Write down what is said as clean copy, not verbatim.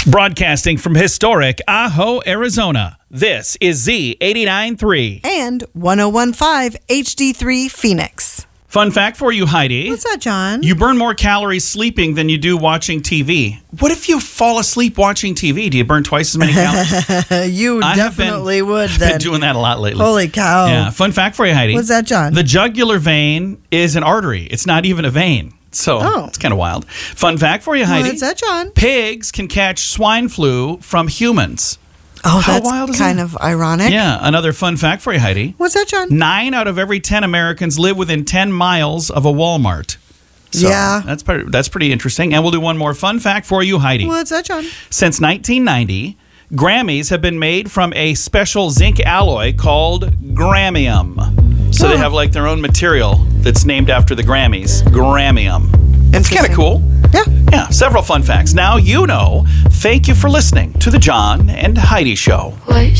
Broadcasting from historic Ajo, Arizona, this is Z89.3 and 101.5 HD3 Phoenix. Fun fact for you, Heidi. What's that, John? You burn more calories sleeping than you do watching TV. What if you fall asleep watching TV? Do you burn twice as many calories? You definitely would then. I've been doing that a lot lately. Holy cow. Yeah. Fun fact for you, Heidi. What's that, John? The jugular vein is an artery. It's not even a vein. So it's kind of wild. Fun fact for you, Heidi. What's that, John? Pigs can catch swine flu from humans. Oh, How that's wild is kind that? of ironic. Yeah, another fun fact for you, Heidi. What's that, John? 9 out of every 10 Americans live within 10 miles of a Walmart. So Yeah. that's pretty interesting. And we'll do one more fun fact for you, Heidi. What's that, John? Since 1990, Grammys have been made from a special zinc alloy called Grammium. So they have like their own material that's named after the Grammys, Grammium. It's kind of cool. Yeah. Yeah, several fun facts. Now you know. Thank you for listening to the John and Heidi Show. What